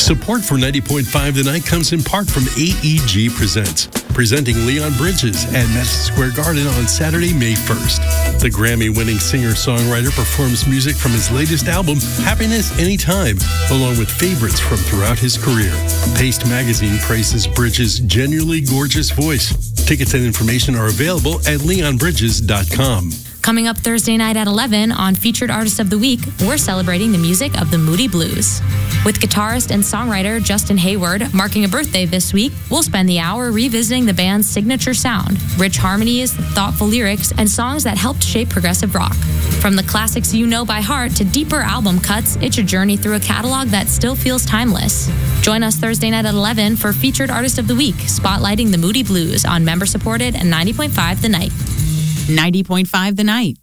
Support for 90.5 The Night comes in part from AEG Presents, presenting Leon Bridges at Madison Square Garden on Saturday, May 1st. The Grammy-winning singer-songwriter performs music from his latest album, Happiness Anytime, along with favorites from throughout his career. Paste Magazine praises Bridges' genuinely gorgeous voice. Tickets and information are available at leonbridges.com. Coming up Thursday night at 11 on Featured Artist of the Week, we're celebrating the music of the Moody Blues. With guitarist and songwriter Justin Hayward marking a birthday this week, we'll spend the hour revisiting the band's signature sound, rich harmonies, thoughtful lyrics, and songs that helped shape progressive rock. From the classics you know by heart to deeper album cuts, it's a journey through a catalog that still feels timeless. Join us Thursday night at 11 for Featured Artist of the Week, spotlighting the Moody Blues on member-supported and 90.5 The Night. 90.5 The Night.